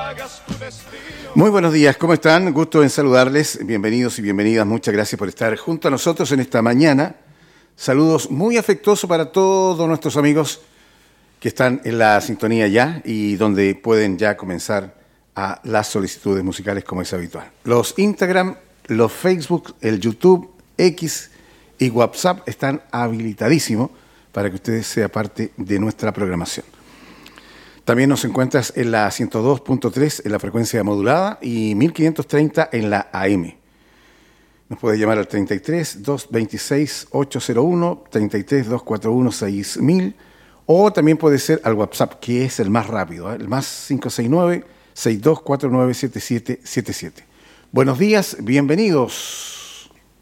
Muy buenos días, ¿cómo están? Gusto en saludarles, bienvenidos y bienvenidas, muchas gracias por estar junto a nosotros en esta mañana. Saludos muy afectuosos para todos nuestros amigos que están en la sintonía ya y donde pueden ya comenzar a las solicitudes musicales como es habitual. Los Instagram, los Facebook, el YouTube, X y WhatsApp están habilitadísimos para que ustedes sean parte de nuestra programación. También nos encuentras en la 102.3 en la frecuencia modulada y 1530 en la AM. Nos puede llamar al 33 226 801, 33 241 6000 o también puede ser al WhatsApp, que es el más rápido, el más 569 6249 7777. Buenos días, bienvenidos.